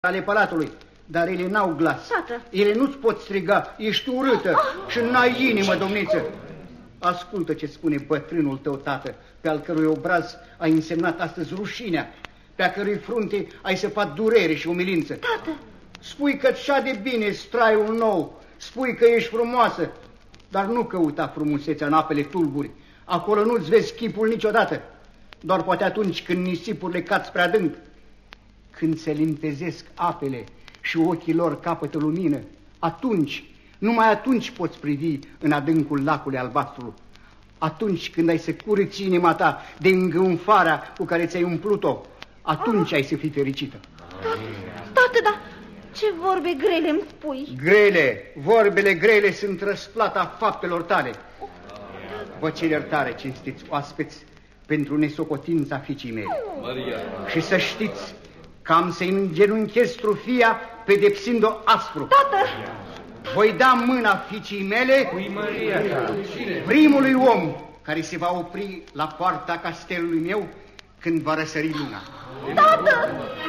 ale palatului, dar ele n-au glas. Tată. Ele nu-ți pot striga, ești urâtă și n-ai inimă, domniță. Ascultă ce spune bătrânul tău, tată, pe al cărui obraz ai însemnat astăzi rușinea, pe a cărui frunte ai săpat durere și umilință. Tată. Spui că-ți șade bine straiul nou, spui că ești frumoasă, dar nu căuta frumusețea în apele tulburi. Acolo nu-ți vezi chipul niciodată, doar poate atunci când nisipurile cad spre adânc. Când se limpezesc apele și ochii lor capătă lumină, atunci, numai atunci poți privi în adâncul lacului albastru. Atunci când ai să curăți inima ta de îngânfarea cu care ți-ai umplut-o, atunci ai să fii fericită. Tată, dar ce vorbe grele îmi spui? Grele, vorbele grele sunt răsplata faptelor tale. Vă cer iertare, cinstiți oaspeți, pentru nesocotința fiicii mele. Și să știți că am să-i îngenunchez trufia pedepsind-o aspru. Tată! Voi da mâna fiicii mele primului om care se va opri la poarta castelului meu când va răsări luna. Tată!